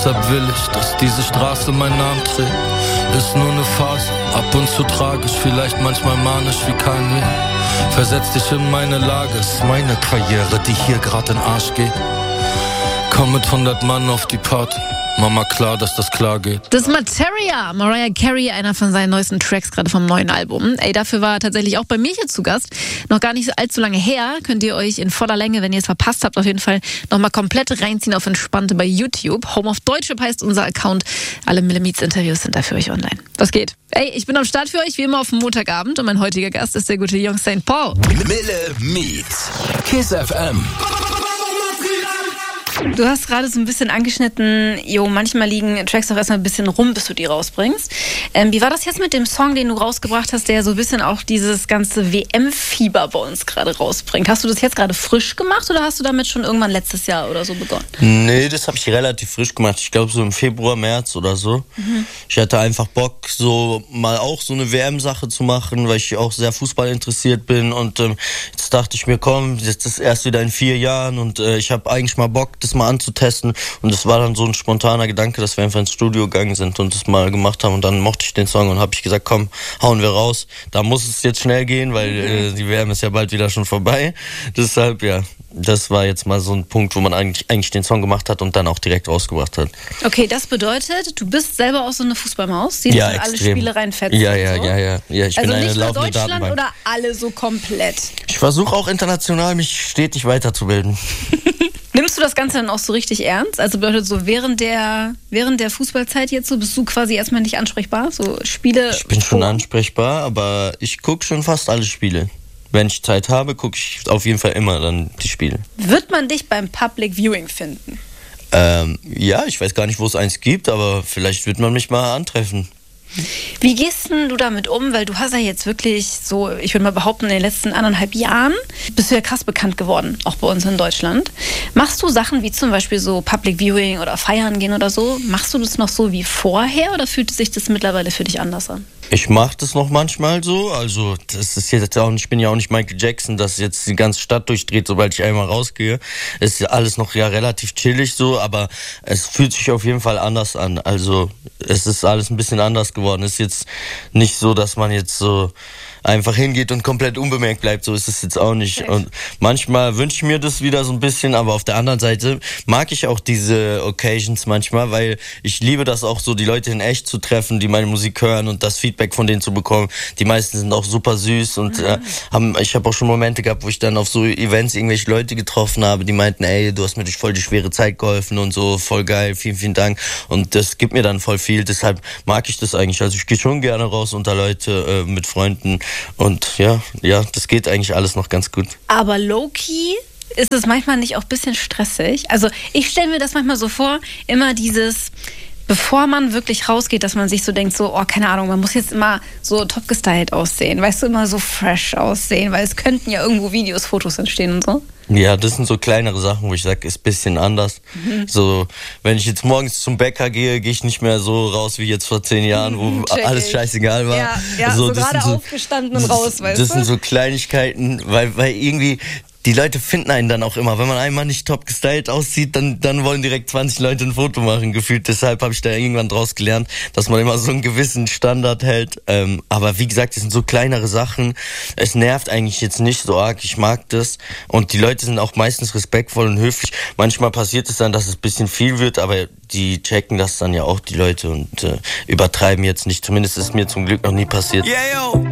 Deshalb will ich, dass diese Straße meinen Namen trägt. Ist nur eine Phase, ab und zu tragisch, vielleicht manchmal manisch wie kein mehr. Versetz dich in meine Lage, ist meine Karriere, die hier grad in den Arsch geht. Komm mit 100 Mann auf die Party. Mama klar, dass das klar geht. Das ist Materia, Mariah Carey, einer von seinen neuesten Tracks, gerade vom neuen Album. Dafür war er tatsächlich auch bei mir hier zu Gast. Noch gar nicht allzu lange her. Könnt ihr euch in voller Länge, wenn ihr es verpasst habt, auf jeden Fall nochmal komplett reinziehen auf Entspannte bei YouTube. Home of Deutschrap heißt unser Account. Alle Millimeets-Interviews sind da für euch online. Was geht? Ich bin am Start für euch, wie immer auf dem Montagabend. Und mein heutiger Gast ist der gute Young St. Paul. Millimeets, Kiss FM. Du hast gerade so ein bisschen angeschnitten, manchmal liegen Tracks auch erstmal ein bisschen rum, bis du die rausbringst. Wie war das jetzt mit dem Song, den du rausgebracht hast, der so ein bisschen auch dieses ganze WM-Fieber bei uns gerade rausbringt? Hast du das jetzt gerade frisch gemacht oder hast du damit schon irgendwann letztes Jahr oder so begonnen? Nee, das habe ich relativ frisch gemacht. Ich glaube so im Februar, März oder so. Ich hatte einfach Bock, so mal auch so eine WM-Sache zu machen, weil ich auch sehr Fußball interessiert bin. Und jetzt dachte ich mir, komm, jetzt ist erst wieder in 4 Jahren und ich habe eigentlich mal Bock, das mal anzutesten, und das war dann so ein spontaner Gedanke, dass wir einfach ins Studio gegangen sind und das mal gemacht haben, und dann mochte ich den Song und habe ich gesagt, komm, hauen wir raus. Da muss es jetzt schnell gehen, weil die WM ist ja bald wieder schon vorbei. Deshalb, ja, das war jetzt mal so ein Punkt, wo man eigentlich den Song gemacht hat und dann auch direkt rausgebracht hat. Okay, das bedeutet, du bist selber auch so eine Fußballmaus, die ja, in alle Spiele reinfetzt. Ja, so. Ich bin eine nicht nur laufende Deutschland Datenbank. oder alle so komplett? Ich versuche auch international mich stetig weiterzubilden. Nimmst du das Ganze dann auch so richtig ernst? Also bedeutet so während der Fußballzeit jetzt so, bist du quasi erstmal nicht ansprechbar? So Spiele. Ich bin schon ansprechbar, aber ich gucke schon fast alle Spiele. Wenn ich Zeit habe, gucke ich auf jeden Fall immer dann die Spiele. Wird man dich beim Public Viewing finden? Ja, ich weiß gar nicht, wo es eins gibt, aber vielleicht wird man mich mal antreffen. Wie gehst denn du damit um? Weil du hast ja jetzt wirklich so, ich würde mal behaupten, in den letzten 1,5 Jahren bist du ja krass bekannt geworden, auch bei uns in Deutschland. Machst du Sachen wie zum Beispiel so Public Viewing oder Feiern gehen oder so? Machst du das noch so wie vorher oder fühlt sich das mittlerweile für dich anders an? Ich mache das noch manchmal so, also das ist jetzt auch, ich bin ja auch nicht Michael Jackson, dass jetzt die ganze Stadt durchdreht, sobald ich einmal rausgehe. Es ist ja alles noch ja relativ chillig so, aber es fühlt sich auf jeden Fall anders an. Also es ist alles ein bisschen anders geworden. Es ist jetzt nicht so, dass man jetzt so einfach hingeht und komplett unbemerkt bleibt, so ist es jetzt auch nicht. Und manchmal wünsche ich mir das wieder so ein bisschen, aber auf der anderen Seite mag ich auch diese Occasions manchmal, weil ich liebe das auch so, die Leute in echt zu treffen, die meine Musik hören und das Feedback von denen zu bekommen. Die meisten sind auch super süß und ich habe auch schon Momente gehabt, wo ich dann auf so Events irgendwelche Leute getroffen habe, die meinten, ey, du hast mir durch voll die schwere Zeit geholfen und so, voll geil, vielen, vielen Dank. Und das gibt mir dann voll viel, deshalb mag ich das eigentlich. Also ich gehe schon gerne raus unter Leute mit Freunden. Und ja, das geht eigentlich alles noch ganz gut. Aber low-key ist es manchmal nicht auch ein bisschen stressig? Also ich stelle mir das manchmal so vor, immer dieses, bevor man wirklich rausgeht, dass man sich so denkt, so, keine Ahnung, man muss jetzt immer so top gestylt aussehen, weißt du, immer so fresh aussehen, weil es könnten ja irgendwo Videos, Fotos entstehen und so. Ja, das sind so kleinere Sachen, wo ich sage, ist ein bisschen anders. So, wenn ich jetzt morgens zum Bäcker gehe, gehe ich nicht mehr so raus wie jetzt vor 10 Jahren, wo alles scheißegal war. Ja, so gerade aufgestanden und raus, weißt du? Das sind so Kleinigkeiten, weil irgendwie die Leute finden einen dann auch immer. Wenn man einmal nicht top gestylt aussieht, dann wollen direkt 20 Leute ein Foto machen, gefühlt. Deshalb habe ich da irgendwann draus gelernt, dass man immer so einen gewissen Standard hält. Aber wie gesagt, das sind so kleinere Sachen. Es nervt eigentlich jetzt nicht so arg. Ich mag das. Und die Leute sind auch meistens respektvoll und höflich. Manchmal passiert es dann, dass es ein bisschen viel wird, aber die checken das dann ja auch, die Leute, und übertreiben jetzt nicht. Zumindest ist mir zum Glück noch nie passiert. Yeah, yo.